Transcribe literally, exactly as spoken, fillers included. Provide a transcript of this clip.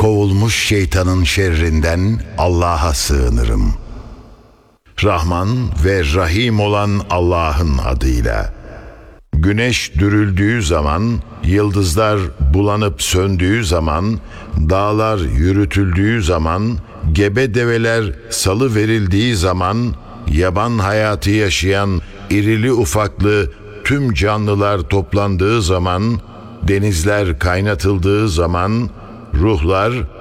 kovulmuş şeytanın şerrinden Allah'a sığınırım. Rahman ve Rahim olan Allah'ın adıyla. Güneş dürüldüğü zaman, yıldızlar bulanıp söndüğü zaman, dağlar yürütüldüğü zaman, gebe develer salı verildiği zaman, yaban hayatı yaşayan irili ufaklı tüm canlılar toplandığı zaman, denizler kaynatıldığı zaman, ruhlar